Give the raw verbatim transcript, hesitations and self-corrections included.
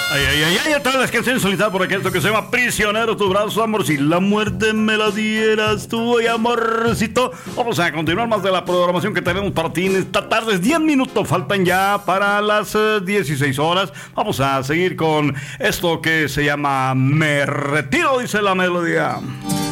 Ay, ay, ay, ay, otra vez canción solitaria por aquí, esto que se llama Prisionero, tu brazo, amor, si la muerte me la dieras tú, y amorcito. Vamos a continuar más de la programación que tenemos para ti en esta tarde. diez minutos faltan ya para las uh, dieciséis horas. Vamos a seguir con esto que se llama Me Retiro, dice la melodía.